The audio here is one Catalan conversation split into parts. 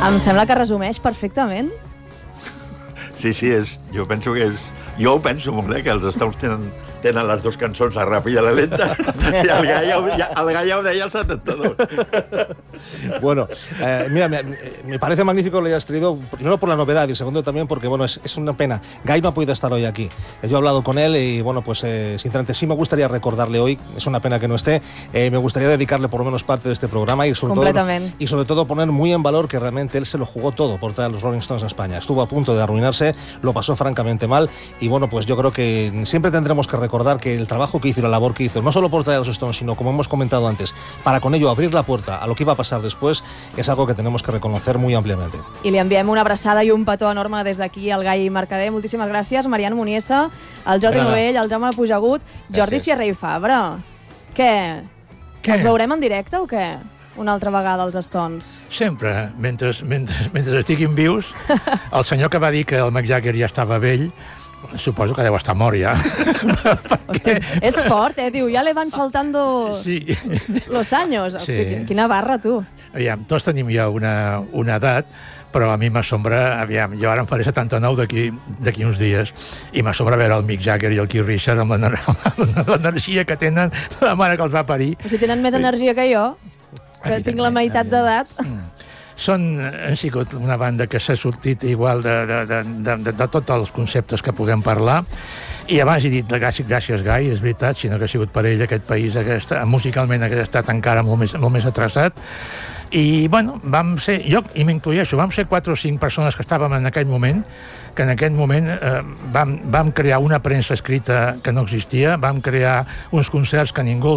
Em sembla que resumeix perfectament. Sí, jo penso que és... Jo ho penso molt, que els Stones tenen les dues cançons, la ràpida i la lenta, i el Gai ja ho deia al 72. Bueno, mira, me parece magnífico lo que hayas traído, primero por la novedad y segundo también porque, bueno, es una pena. Gai no ha podido estar hoy aquí. Yo he hablado con él y, bueno, pues sinceramente sí me gustaría recordarle hoy, es una pena que no esté, me gustaría dedicarle por lo menos parte de este programa y sobre todo poner muy en valor que realmente él se lo jugó todo por traer a los Rolling Stones a España. Estuvo a punto de arruinarse, lo pasó francamente mal y, bueno, pues yo creo que siempre tendremos que recordar que el trabajo que hizo y la labor que hizo, no solo por traer a los Stones, sino, como hemos comentado antes, para con ello abrir la puerta a lo que iba a pasar después, es algo que tenemos que reconocer muy ampliamente. I li enviem una abraçada i un petó enorme des d'aquí al Gai Mercader. Moltíssimes gràcies, Marian Muniesa, el Jordi Novell, el Jaume Pujagut, Jordi Sierra i Fabra. Què? Els veurem en directe o què? Una altra vegada els Stones. Sempre, mentre estiguin vius, el senyor que va dir que el Mick Jagger ja estava vell, suposo que deu estar mort ja. Hòstia, és fort, Diu, ja le van faltando los años. Sí. Quina barra, tu. Aviam, tots tenim ja una edat, però a mi m'assombra, aviam, jo ara em faré 79 d'aquí uns dies, i m'assombra veure el Mick Jagger i el Keith Richards amb l'energia que tenen, la mare que els va parir. Si tenen més energia que jo, que tinc la meitat d'edat. Han sigut una banda que s'ha sortit igual de tots els conceptes que podem parlar, i abans he dit gràcies Gai, és veritat, sinó que ha sigut per ell aquest país musicalment ha estat encara molt més atrasat. I bueno, vam ser, jo i m'incloeixo, vam ser 4 o 5 persones que estàvem en aquell moment, que en aquest moment vam crear una premsa escrita que no existia, vam crear uns concerts que ningú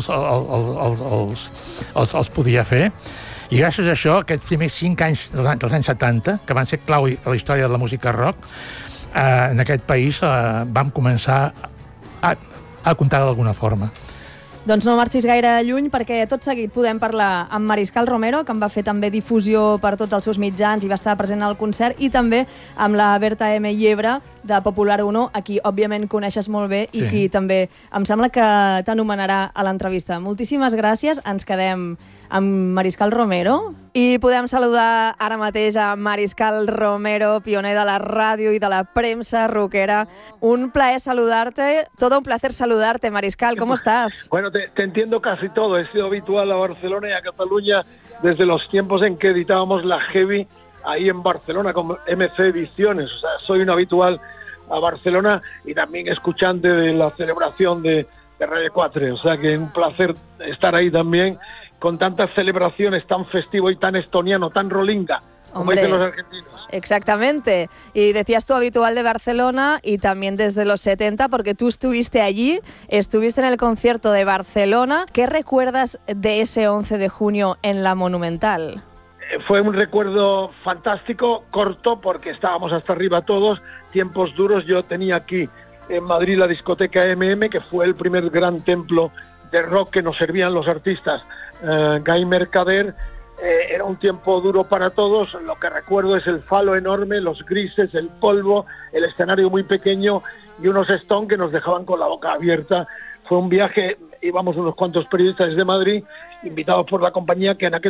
els podia fer. I gràcies a això, aquests primers 5 anys dels anys 70, que van ser clau a la història de la música rock, en aquest país vam començar a comptar d'alguna forma. Doncs no marxis gaire lluny, perquè tot seguit podem parlar amb Mariscal Romero, que en va fer també difusió per tots els seus mitjans i va estar present al concert, i també amb la Berta M. Llebre, de Popular 1, a qui òbviament coneixes molt bé i qui també em sembla que t'anomenarà a l'entrevista. Moltíssimes gràcies, ens quedem amb Mariscal Romero i podem saludar ara mateix a Mariscal Romero, pioner de la ràdio i de la premsa rockera. Un plaer saludarte, todo un placer saludarte, Mariscal, ¿cómo estás? Bueno, te entiendo casi todo. He sido habitual a Barcelona y a Cataluña desde los tiempos en que editábamos la Heavy ahí en Barcelona con MC Ediciones. O sea, soy un habitual a Barcelona y también escuchante de la celebración de Radio 4. O sea que un placer estar ahí también con tantas celebraciones, tan festivo y tan estoniano, tan rolinga, como dicen los argentinos. Exactamente. Y decías tú habitual de Barcelona y también desde los 70, porque tú estuviste allí, estuviste en el concierto de Barcelona. ¿Qué recuerdas de ese 11 de junio en la Monumental? Fue un recuerdo fantástico, corto, porque estábamos hasta arriba todos, tiempos duros. Yo tenía aquí en Madrid la discoteca MM, que fue el primer gran templo de rock que nos servían los artistas. Gai Mercader, era un tiempo duro para todos. Lo que recuerdo es el falo enorme, los grises, el polvo, el escenario muy pequeño y unos Stones que nos dejaban con la boca abierta. Fue un viaje, íbamos unos cuantos periodistas desde Madrid, invitados por la compañía, que en aquel